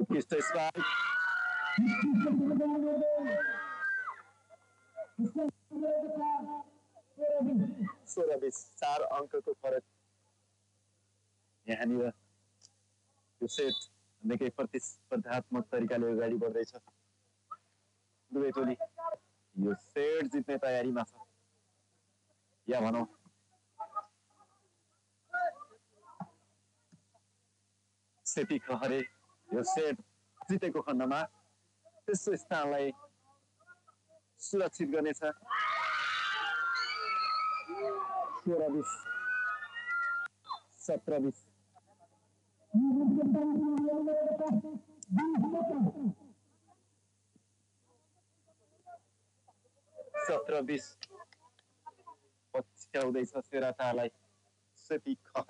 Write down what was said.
उत्कृष्ट स्ट्राइक 16-20 4 अङ्कको फरक यहाँनिर यो सेट निकै प्रतिस्पर्धात्मक तरिकाले अगाडि बढ्दैछ दुवै टोली यो सेट जित्ने तयारीमा छ या भनौँ सेती खहरे यो सेट जितेको खण्डमा तेस्रो स्थानलाई सुरक्षित गर्नेछ 16-20 17-20 17-20 पछ्याउँदैछ सेराटालाई सेती खहरे